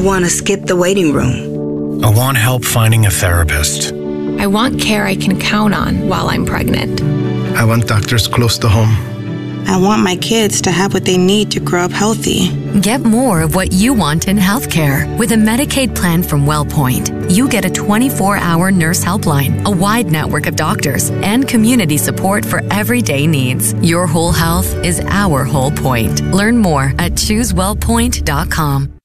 want to skip the waiting room. I want help finding a therapist. I want care I can count on while I'm pregnant. I want doctors close to home. I want my kids to have what they need to grow up healthy. Get more of what you want in healthcare with a Medicaid plan from WellPoint. You get a 24-hour nurse helpline, a wide network of doctors, and community support for everyday needs. Your whole health is our whole point. Learn more at ChooseWellPoint.com.